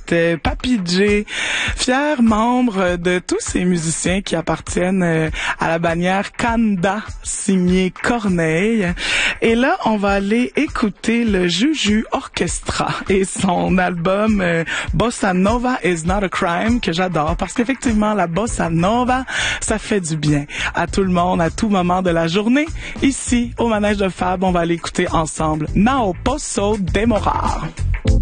C'était Papy J, fier membre de tous ces musiciens qui appartiennent à la bannière Kanda, signé Corneille. Et là, on va aller écouter le Juju Orchestra et son album Bossa Nova is not a crime, que j'adore parce qu'effectivement, la Bossa Nova, ça fait du bien à tout le monde, à tout moment de la journée. Ici, au Manège de Fab, on va aller écouter ensemble Não Posso Demorar.